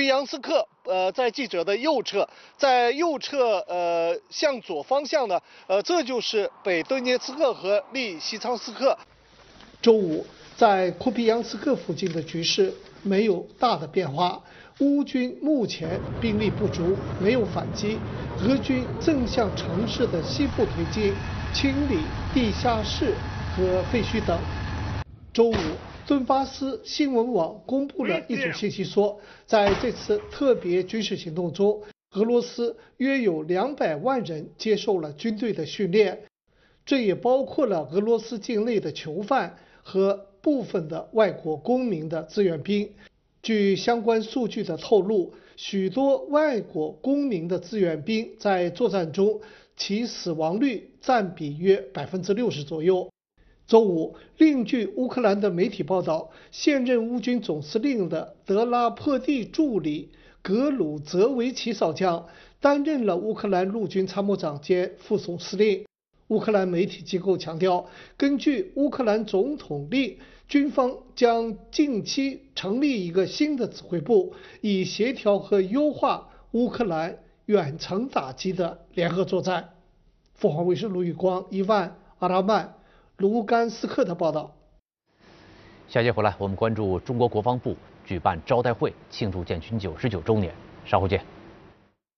皮扬斯克在记者的右侧，在右侧向左方向呢，这就是北顿涅茨克和利西昌斯克。 周五，在库皮扬斯克附近的局势没有大的变化，乌军目前兵力不足，没有反击，俄军正向城市的西部推进，清理地下室和废墟等。周五，顿巴斯新闻网公布了一组信息说，在这次特别军事行动中，俄罗斯约有200万人接受了军队的训练，这也包括了俄罗斯境内的囚犯和部分的外国公民的志愿兵。据相关数据的透露，许多外国公民的志愿兵在作战中，其死亡率占比约60%左右。周五，另据乌克兰的媒体报道，现任乌军总司令的德拉珀蒂助理格鲁泽维奇少将担任了乌克兰陆军参谋长兼副总司令。乌克兰媒体机构强调，根据乌克兰总统令，军方将近期成立一个新的指挥部，以协调和优化乌克兰远程打击的联合作战。凤凰卫视卢宇光、伊万、阿拉曼、卢甘斯克的报道。 下节回来，我们关注中国国防部举办招待会庆祝建军99周年。稍后见。